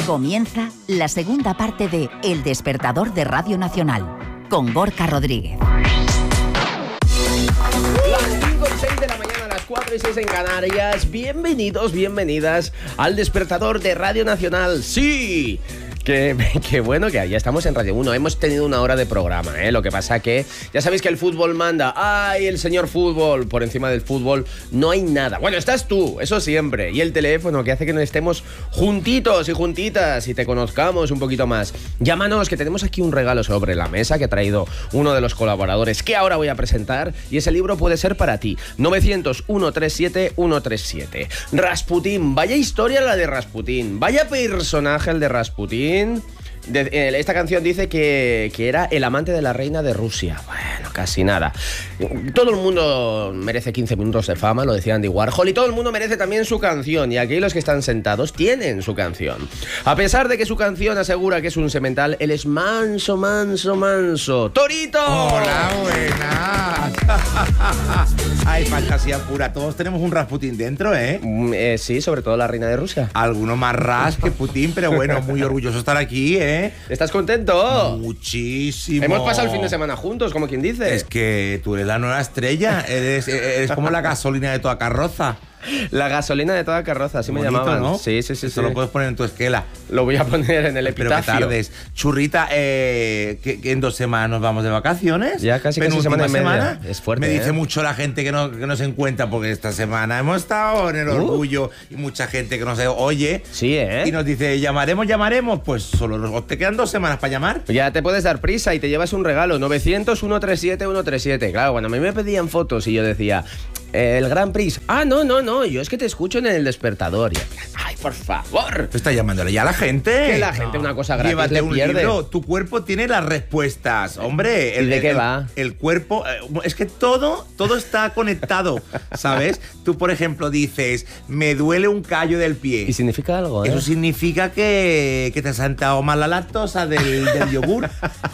Comienza la segunda parte de El Despertador de Radio Nacional, con Gorka Rodríguez. Las 5 y 6 de la mañana, las 4 y 6 en Canarias. Bienvenidos, bienvenidas al Despertador de Radio Nacional. ¡Sí! Qué bueno que ya estamos en Radio 1. Hemos tenido una hora de programa, ¿eh? Lo que pasa que ya sabéis que el fútbol manda. ¡Ay, el señor fútbol! Por encima del fútbol no hay nada. Bueno, estás tú, eso siempre. Y el teléfono que hace que nos estemos juntitos y juntitas y te conozcamos un poquito más. Llámanos, que tenemos aquí un regalo sobre la mesa que ha traído uno de los colaboradores que ahora voy a presentar. Y ese libro puede ser para ti. 900-137-137. Rasputín. Vaya historia la de Rasputín. Vaya personaje el de Rasputín. Esta canción dice que era el amante de la reina de Rusia. Bueno, casi nada. Todo el mundo merece 15 minutos de fama, lo decía Andy Warhol, y todo el mundo merece también su canción, y aquí los que están sentados tienen su canción. A pesar de que su canción asegura que es un semental, él es manso, manso, manso. ¡Torito! ¡Hola, buenas! ¡Ay, fantasía pura! Todos tenemos un Rasputín dentro, ¿eh? Sí, sobre todo la reina de Rusia. Alguno más ras que Putin, pero bueno, muy orgulloso de estar aquí, ¿eh? ¿Estás contento? Muchísimo. Hemos pasado el fin de semana juntos, como quien dice. Es que tú eres la nueva estrella, eres como la gasolina de toda carroza. La gasolina de toda carroza, así bonito, me llamaban, ¿no? Sí. Eso lo puedes poner en tu esquela. Lo voy a poner en el epitafio. Pero que tardes. Churrita, que en 2 semanas nos vamos de vacaciones. Ya casi semana y media. Es fuerte, Me dice mucho la gente que no se encuentra, porque esta semana hemos estado en el orgullo y mucha gente que nos oye. Sí, Y nos dice, llamaremos. Pues solo te quedan 2 semanas para llamar. Ya te puedes dar prisa y te llevas un regalo. 900-137-137. Claro, cuando a mí me pedían fotos y yo decía... El Grand Prix. No, yo es que te escucho en el Despertador. Ay, por favor. Está llamándole ya a la gente. Que la gente una cosa gratis llévate le un pierde. libro. Tu cuerpo tiene las respuestas. Hombre. ¿Y de qué va? El cuerpo... es que todo está conectado, ¿sabes? Tú, por ejemplo, dices, me duele un callo del pie. ¿Y significa algo, Eso significa que te has sentado mal la lactosa del yogur.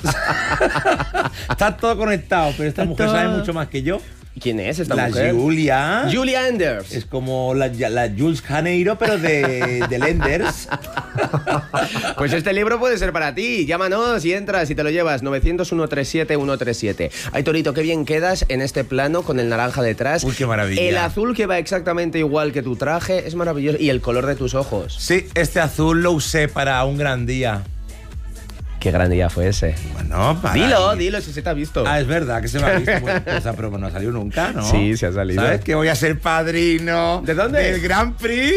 Está todo conectado, pero esta mujer sabe mucho más que yo. ¿Quién es esta mujer? Julia. Julia Enders. Es como la Jules Janeiro, pero de Enders. Pues este libro puede ser para ti. Llámanos y entras y te lo llevas. 900-137-137. Ay, Torito, qué bien quedas en este plano con el naranja detrás. Uy, qué maravilla. El azul que va exactamente igual que tu traje es maravilloso. Y el color de tus ojos. Sí, este azul lo usé para un gran día. Qué gran día fue ese. Bueno, para... Dilo, si se te ha visto. Ah, es verdad que se me ha visto. Bueno, esa prueba no ha salido nunca, ¿no? Sí, se ha salido. ¿Sabes que voy a ser padrino? ¿De dónde? Del Grand Prix.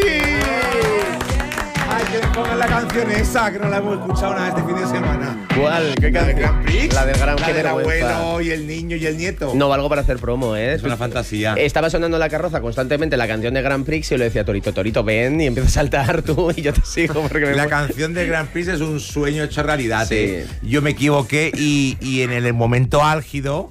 Ay, que me pongan la canción esa, que no la hemos escuchado nada este fin de semana. ¿Cuál? ¿Qué ¿La del Grand Prix? La del Grand Prix. La del abuelo y el niño y el nieto. No valgo para hacer promo, ¿eh? Es una fantasía. Estaba sonando en la carroza constantemente la canción de Grand Prix y yo le decía a Torito, ven, y empieza a saltar tú y yo te sigo porque La canción de Grand Prix es un sueño hecho realidad. Sí. Yo me equivoqué y en el momento álgido...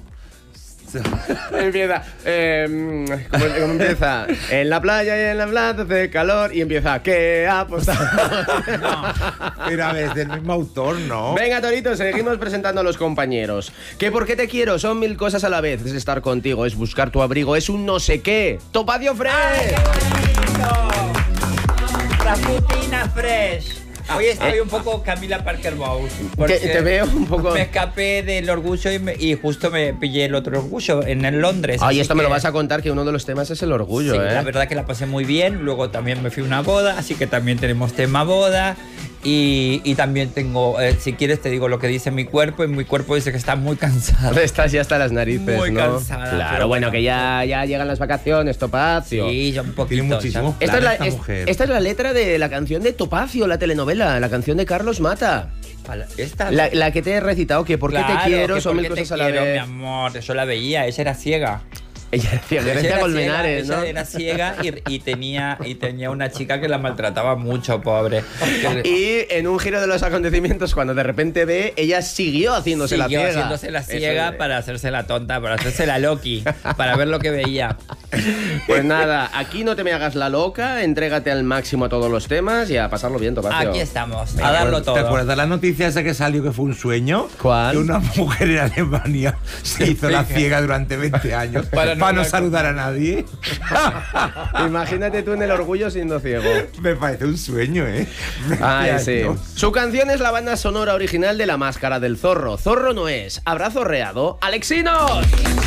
Empieza, ¿cómo empieza? En la playa y en la plaza hace calor y empieza, ¿qué ha apostado? No, pero a ver, es del mismo autor, ¿no? Venga, Torito, seguimos presentando a los compañeros. ¿Qué por qué te quiero? Son 1000 cosas a la vez. Es estar contigo, es buscar tu abrigo, es un no sé qué. ¡Topacio Fresh! ¡Ay, qué bonito! Rasputina Fresh. Hoy estoy un poco Camila Parker Bowles. Te veo un poco... Me escapé del orgullo y justo me pillé el otro orgullo en Londres. Ay, esto me lo vas a contar, que uno de los temas es el orgullo, sí, ¿eh? La verdad que la pasé muy bien. Luego también me fui a una boda, así que también tenemos tema boda. Y también tengo, si quieres te digo lo que dice mi cuerpo, y mi cuerpo dice que está muy cansado. Estás ya hasta las narices, muy ¿no? cansada. Claro, bueno, que ya llegan las vacaciones, Topacio. Sí, ya un poquito. Tiene muchísimo. Esta mujer. es la letra de la canción de Topacio, la telenovela, la canción de Carlos Mata. ¿Esta? La que te he recitado, que por qué te quiero, son 1000 cosas a la vez. Mi amor, yo la veía, ella era ciega. Ella decía, Grecia Colmenares, ¿no? Ella era ciega y tenía una chica que la maltrataba mucho, pobre. Y en un giro de los acontecimientos, cuando de repente ve, ella siguió haciéndose la ciega. Haciéndose la ciega para hacerse la tonta, para hacerse la Loki, para ver lo que veía. Pues nada, aquí no te me hagas la loca, entrégate al máximo a todos los temas y a pasarlo bien, Topacio. Aquí estamos, a darlo todo. ¿Te acuerdas de la noticia esa que salió que fue un sueño? ¿Cuál? Que una mujer en Alemania se hizo la ciega durante 20 años para no saludar a nadie. Imagínate tú en el orgullo siendo ciego. Me parece un sueño, ¿eh? Ay, sí. Su canción es la banda sonora original de La Máscara del Zorro. Zorro no es. ¿Habrá zorreado? ¡Alexinos!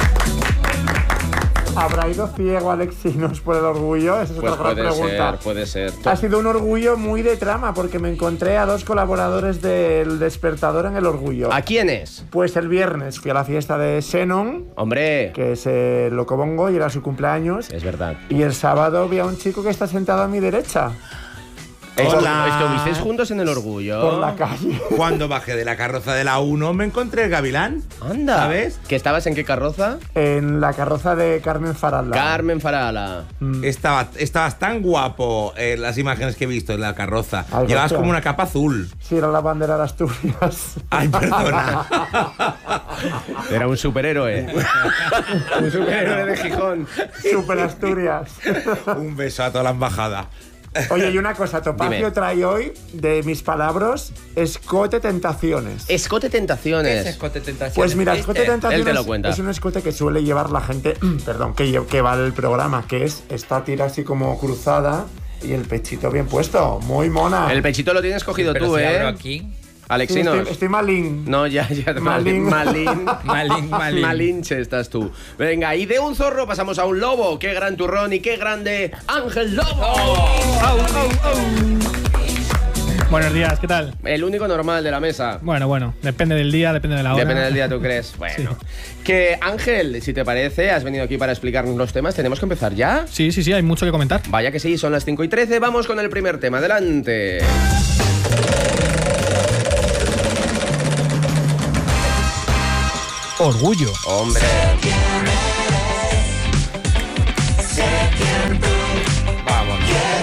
¿Habrá ido ciego Alexinos por el orgullo? Esa es Pues otra gran pregunta. puede ser. Ha sido un orgullo muy de trama porque me encontré a 2 colaboradores del Despertador en el orgullo. ¿A quién es? Pues el viernes fui a la fiesta de Xenon, Hombre, que es el Locobongo y era su cumpleaños. es verdad. Y el sábado vi a un chico que está sentado a mi derecha, Hola. ¿Estuvisteis juntos en el orgullo? por la calle. Cuando bajé de la carroza de la 1 me encontré el gavilán. Anda. ¿Sabes? ¿Que estabas en qué carroza? En la carroza de Carmen Farala. Carmen Farala. Estabas tan guapo en las imágenes que he visto en la carroza. Ay, Llevabas gracias. como una capa azul. Sí, era la bandera de Asturias. Ay, perdona. Era un superhéroe. Un superhéroe de Gijón. Super Asturias. Un beso a toda la embajada. Oye, y una cosa, Topacio Dime. trae hoy, de mis palabras, Escote Tentaciones. Escote ¿Qué es Tentaciones. escote tentaciones? Pues mira, ¿Viste? Escote Tentaciones Él te lo cuenta. es un escote que suele llevar la gente, perdón, que va al programa, que es esta tira así como cruzada y el pechito bien puesto, muy mona. El pechito lo tienes cogido Pero tú, si ¿eh? abro aquí. Sí, Alexinos. estoy malín. No, ya. Malín. Malín. Malín. Malinche estás tú. Venga, y de un zorro pasamos a un lobo. Qué gran turrón y qué grande Ángel Lobo. Buenos días, ¿qué tal? El único normal de la mesa. Bueno, depende del día, depende de la hora. Depende del día, ¿tú crees? Bueno. Que Ángel, si te parece, has venido aquí para explicarnos los temas. ¿Tenemos que empezar ya? Sí, hay mucho que comentar. Vaya que sí, son las 5:13. Vamos con el primer tema. Adelante. Orgullo. Hombre. Vamos.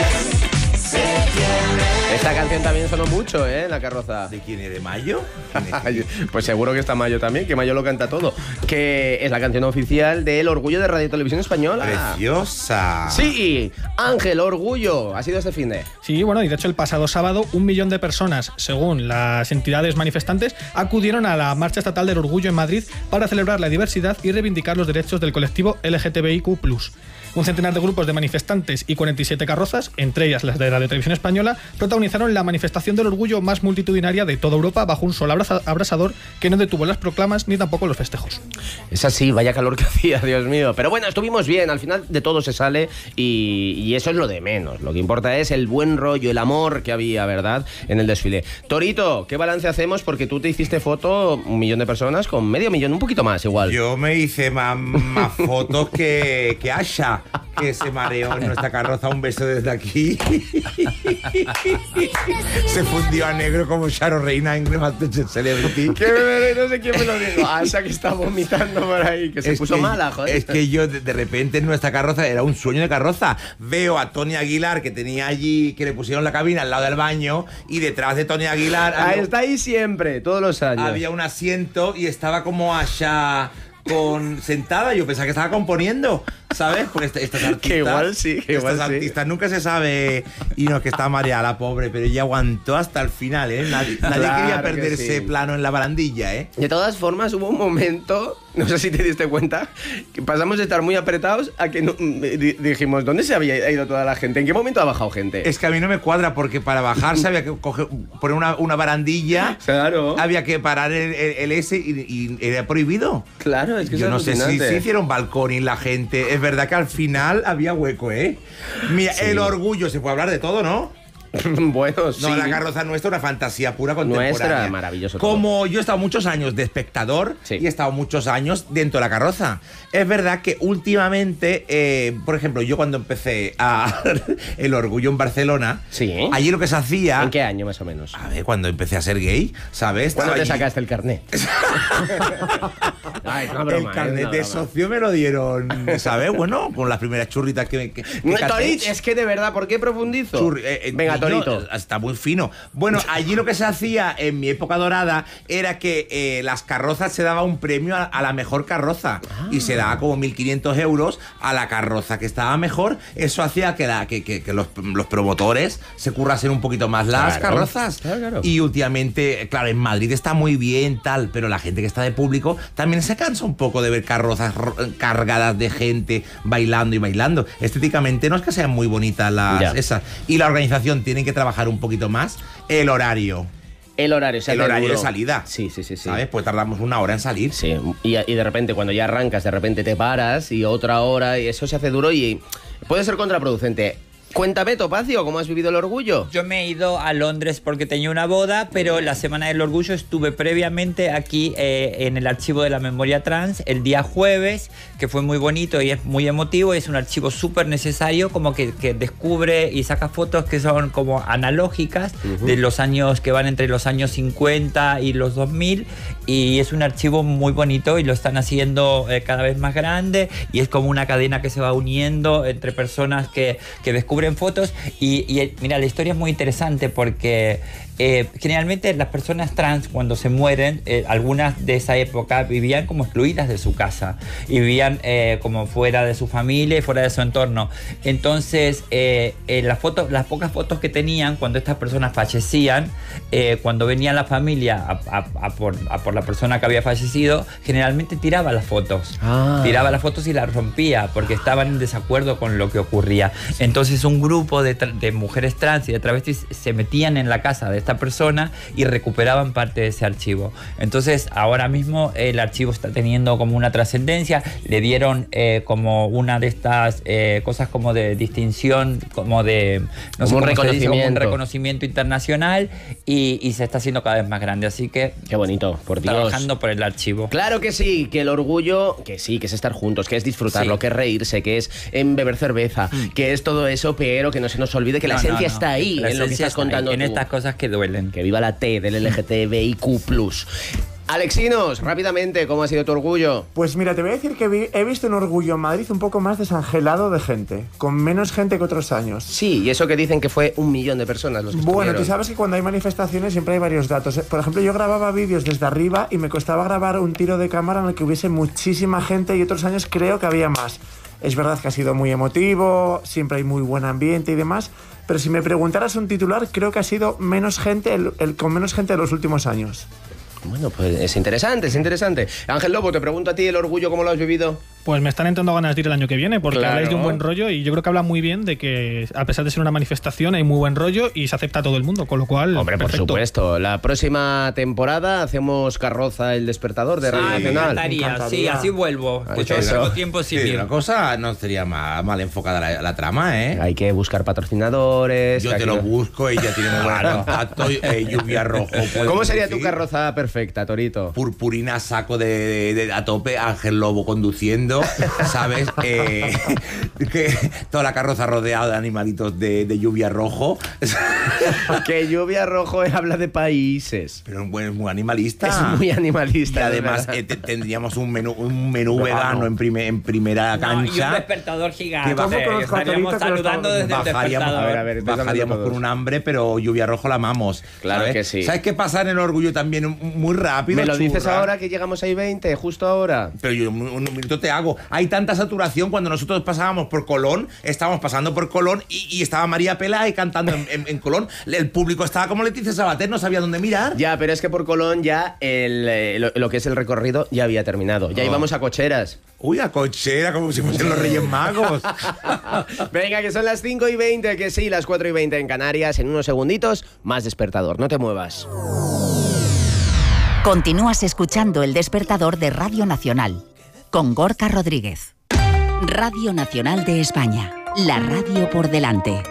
Esta canción también sonó mucho, ¿eh? En la carroza. ¿De quién es? ¿De Mayo? Pues seguro que está Mayo también, que Mayo lo canta todo. Que es la canción oficial del Orgullo de Radio Televisión Española. Preciosa. Sí, Ángel, Orgullo. Ha sido este fin de. Sí, bueno, y de hecho el pasado sábado 1 millón de personas, según las entidades manifestantes, acudieron a la Marcha Estatal del Orgullo en Madrid para celebrar la diversidad y reivindicar los derechos del colectivo LGTBIQ+. Un centenar de grupos de manifestantes y 47 carrozas, entre ellas las de Radio Televisión Española, protagonizaron la manifestación del orgullo más multitudinaria de toda Europa bajo un sol abrasador que no detuvo las proclamas ni tampoco los festejos. Es así, vaya calor que hacía, Dios mío. Pero bueno, estuvimos bien, al final de todo se sale y eso es lo de menos. Lo que importa es el buen rollo, el amor que había, ¿verdad?, en el desfile. Torito, ¿qué balance hacemos? Porque tú te hiciste foto, 1 millón de personas, con medio millón, un poquito más igual. Yo me hice más fotos que Asha, que se mareó en nuestra carroza. Un beso desde aquí. Se fundió a negro como Charo Reina en Masterchef Celebrity. No sé quién me lo dijo. Asa que está vomitando por ahí, que se puso mala, joder. Es que yo de repente en nuestra carroza era un sueño de carroza. Veo a Tony Aguilar, que tenía allí, que le pusieron la cabina al lado del baño, y detrás de Tony Aguilar Está ahí siempre, todos los años. había un asiento y estaba como Asha sentada. Yo pensaba que estaba componiendo, ¿sabes? Porque estas artistas, Que igual sí, que igual estas sí. artistas nunca se sabe. Y no, que está mareada la pobre, pero ella aguantó hasta el final, ¿eh? Nadie Claro quería que perder ese sí. plano en la barandilla, ¿eh? De todas formas, hubo un momento, no sé si te diste cuenta, que pasamos de estar muy apretados a que dijimos, ¿dónde se había ido toda la gente? ¿En qué momento ha bajado gente? Es que a mí no me cuadra, porque para bajarse había que poner una barandilla. Claro. Había que parar el S y era prohibido. Claro, es que Yo es no sé si alucinante. hicieron balcón y la gente. Es verdad que al final había hueco, ¿eh? Mira, el orgullo, se puede hablar de todo, ¿no? Bueno, sí. No, la carroza nuestra, una fantasía pura contemporánea. Nuestra, maravilloso todo. Como yo he estado muchos años de espectador, Sí. y he estado muchos años dentro de la carroza. Es verdad que últimamente, por ejemplo, yo cuando empecé el orgullo en Barcelona, Sí. allí lo que se hacía... ¿En qué año más o menos? A ver, cuando empecé a ser gay, ¿sabes? ¿Cuándo te Estaba allí- sacaste el carnet? Ay, es una broma, el carnet es una de broma. socio me lo dieron, ¿sabes? Bueno, con las primeras churritas que No, caché. Torit, es que de verdad, ¿por qué profundizo? Venga, Torito. Está muy fino. Bueno, allí lo que se hacía en mi época dorada era que las carrozas se daba un premio a la mejor carroza. Y se daba como 1.500 euros a la carroza que estaba mejor. Eso hacía que los promotores se currasen un poquito más las carrozas. Claro. Y últimamente, claro, en Madrid está muy bien, tal, pero la gente que está de público también se cansa un poco de ver carrozas cargadas de gente bailando y bailando. Estéticamente no es que sean muy bonitas esas. Y la organización tiene que trabajar un poquito más el horario. El horario, o sea, el horario duro. de salida. Sí. ¿Sabes? Pues tardamos 1 hora en salir. Sí, y de repente cuando ya arrancas, de repente te paras y otra hora y eso se hace duro y puede ser contraproducente. Cuéntame, Topacio, ¿cómo has vivido el orgullo? Yo me he ido a Londres porque tenía una boda, pero la Semana del Orgullo estuve previamente aquí en el Archivo de la Memoria Trans el día jueves, que fue muy bonito y es muy emotivo. Es un archivo súper necesario, como que descubre y saca fotos que son como analógicas de los años que van entre los años 50 y los 2000, y es un archivo muy bonito y lo están haciendo cada vez más grande, y es como una cadena que se va uniendo entre personas que descubren fotos y mira, la historia es muy interesante porque generalmente las personas trans cuando se mueren, algunas de esa época vivían como excluidas de su casa y vivían como fuera de su familia y fuera de su entorno. Entonces las pocas fotos que tenían cuando estas personas fallecían, cuando venía la familia a por la persona que había fallecido, generalmente tiraba las fotos y las rompía porque estaban en desacuerdo con lo que ocurría. Entonces un grupo de mujeres trans y de travestis se metían en la casa de esta persona y recuperaban parte de ese archivo. Entonces ahora mismo el archivo está teniendo como una trascendencia. Le dieron como una de estas cosas como de distinción, como de no sé, como un reconocimiento internacional, y se está haciendo cada vez más grande. Así que qué bonito, por Dios. Trabajando por el archivo. Claro que sí, que el orgullo, que sí, que es estar juntos, que es disfrutarlo, que es reírse, que es beber cerveza, que es todo eso, pero que no se nos olvide que la esencia está ahí, en lo que estás contando en estas cosas que duelen. Que viva la T del LGTBIQ+. Alexinos, rápidamente, ¿cómo ha sido tu orgullo? Pues mira, te voy a decir que he visto un orgullo en Madrid un poco más desangelado de gente, con menos gente que otros años. Sí, y eso que dicen que fue 1 millón de personas los que Bueno, tú sabes que cuando hay manifestaciones siempre hay varios datos. Por ejemplo, yo grababa vídeos desde arriba y me costaba grabar un tiro de cámara en el que hubiese muchísima gente, y otros años creo que había más. Es verdad que ha sido muy emotivo, siempre hay muy buen ambiente y demás, pero si me preguntaras un titular, creo que ha sido menos gente, con menos gente de los últimos años. Bueno, pues es interesante, es interesante. Ángel Lobo, te pregunto a ti, el orgullo, ¿cómo lo has vivido? Pues me están entrando ganas de ir el año que viene, porque Claro. habláis de un buen rollo y yo creo que habla muy bien de que, a pesar de ser una manifestación, hay muy buen rollo y se acepta a todo el mundo, con lo cual, Hombre, perfecto. por supuesto. La próxima temporada hacemos Carroza el Despertador de Radio Me Nacional. encantaría, sí, así vuelvo. Ay, Pues yo eso. tengo tiempo sin Sí, ir. una cosa no sería mal enfocada la trama, ¿eh? Hay que buscar patrocinadores. Yo que te aquí lo no- busco, ella tiene muy buen contacto, lluvia rojo. puede ¿Cómo sería tu conducir. carroza perfecta, Torito? Purpurina, saco a tope, Ángel Lobo conduciendo, ¿sabes? Que toda la carroza rodeada de animalitos de lluvia rojo. Que lluvia rojo habla de países. Pero es muy animalista. Es muy animalista. Y de además verdad. tendríamos un menú vegano en primera No, y un cancha. despertador gigante. Que bajo- ¿Cómo conozco a Estaríamos Torito que lo saludando está- desde el Bajaríamos, despertador. A ver, estoy bajaríamos hablando con todos. un hambre, pero lluvia rojo la amamos. Claro ¿sabes? que sí. ¿Sabes qué pasa en el orgullo también? Muy rápido. ¿Me lo dices churra. ahora que llegamos a I-20, justo ahora? Pero yo un minuto te hago. Hay tanta saturación cuando nosotros pasábamos por Colón, estábamos pasando por Colón y estaba María Peláez cantando en Colón. El público estaba como Leticia Sabater, no sabía dónde mirar. Ya, pero es que por Colón ya lo que es el recorrido ya había terminado. Ya Oh. íbamos a cocheras. Uy, a cochera, como si fuesen los Reyes Magos. Venga, que son las 5:20, que sí, las 4:20 en Canarias. En unos segunditos, más despertador. No te muevas. Continúas escuchando El Despertador de Radio Nacional con Gorka Rodríguez. Radio Nacional de España, la radio por delante.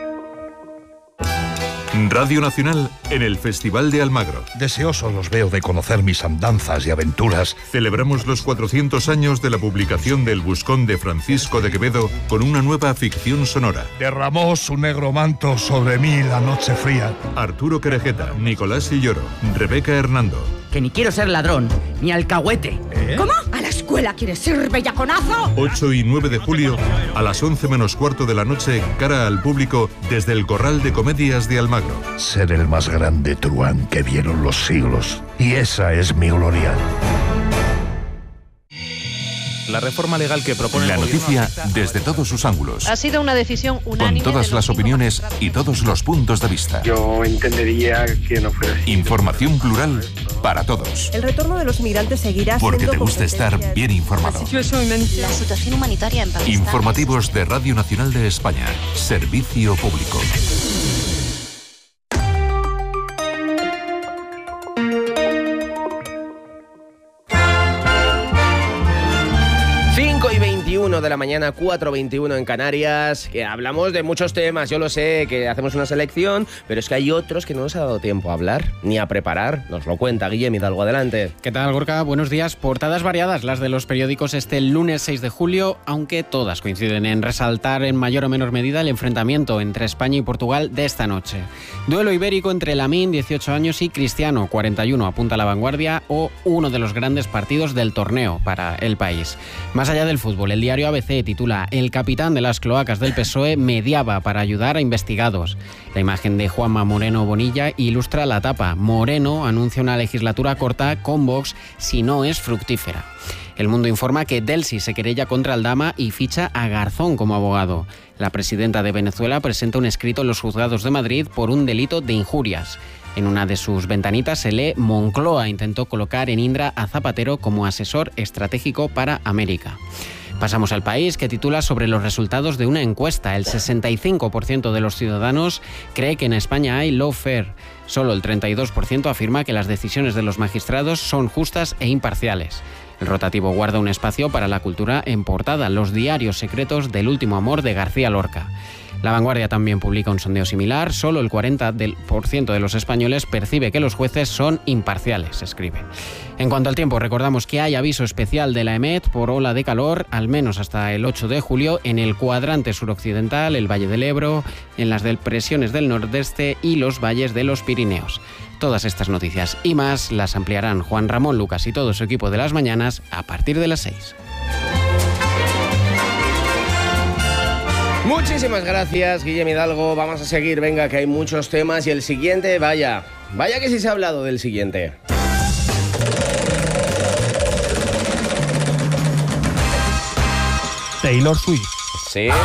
Radio Nacional en el Festival de Almagro. Deseosos los veo de conocer mis andanzas y aventuras. Celebramos los 400 años de la publicación del Buscón de Francisco de Quevedo con una nueva ficción sonora. Derramó su negro manto sobre mí la noche fría. Arturo Querejeta, Nicolás Illoro, Rebeca Hernando. Que ni quiero ser ladrón, ni alcahuete. ¿Cómo? ¿A la escuela? escuela quieres ir, bellaconazo? 8 y 9 de julio, a las 11 menos cuarto de la noche, cara al público desde el Corral de Comedias de Almagro. Ser el más grande truán que vieron los siglos. Y esa es mi gloria. La reforma legal que propone La el gobierno noticia afecta desde todos sus ángulos. Ha sido una decisión Con unánime. todas las opiniones y todos los puntos de vista. Yo entendería que no fuera así. Información plural para todos. El retorno de los migrantes seguirá Porque siendo te gusta estar bien informado. La situación humanitaria en Pakistán. Informativos de Radio Nacional de España. Servicio público. De la mañana, 4:21 en Canarias, que hablamos de muchos temas, yo lo sé, que hacemos una selección, pero es que hay otros que no nos ha dado tiempo a hablar, ni a preparar. Nos lo cuenta Guillem Hidalgo, adelante. ¿Qué tal, Gorka? Buenos días. Portadas variadas las de los periódicos este lunes 6 de julio, aunque todas coinciden en resaltar en mayor o menor medida el enfrentamiento entre España y Portugal de esta noche. Duelo ibérico entre Lamine, 18 años, y Cristiano, 41, apunta La Vanguardia, o uno de los grandes partidos del torneo para el país. Más allá del fútbol, el diario ABC titula: El capitán de las cloacas del PSOE mediaba para ayudar a investigados. La imagen de Juanma Moreno Bonilla ilustra la tapa. Moreno anuncia una legislatura corta con Vox si no es fructífera. El Mundo informa que Delcy se querella contra Aldama y ficha a Garzón como abogado. La presidenta de Venezuela presenta un escrito en los juzgados de Madrid por un delito de injurias. En una de sus ventanitas se lee: Moncloa intentó colocar en Indra a Zapatero como asesor estratégico para América. Pasamos al País, que titula sobre los resultados de una encuesta. El 65% de los ciudadanos cree que en España hay lawfare. Solo el 32% afirma que las decisiones de los magistrados son justas e imparciales. El rotativo guarda un espacio para la cultura en portada: Los diarios secretos del último amor de García Lorca. La Vanguardia también publica un sondeo similar. Solo el 40% de los españoles percibe que los jueces son imparciales, escribe. En cuanto al tiempo, recordamos que hay aviso especial de la EMET por ola de calor, al menos hasta el 8 de julio, en el cuadrante suroccidental, el Valle del Ebro, en las depresiones del nordeste y los valles de los Pirineos. Todas estas noticias y más las ampliarán Juan Ramón Lucas y todo su equipo de las mañanas a partir de las 6. Muchísimas gracias, Guillem Hidalgo. Vamos a seguir, venga, que hay muchos temas. Y el siguiente, vaya que sí se ha hablado del siguiente. Taylor Swift. Sí.